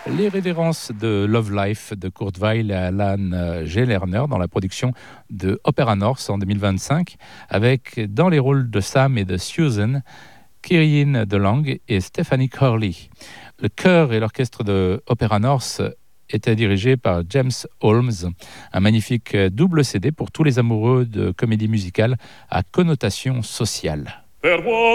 Les révérences de Love Life de Kurt Weill et Alan G. Lerner dans la production de Opera North en 2025, avec dans les rôles de Sam et de Susan, Kyrian DeLong et Stephanie Curley. Le chœur et l'orchestre de Opera North étaient dirigés par James Holmes, un magnifique double CD pour tous les amoureux de comédie musicale à connotation sociale.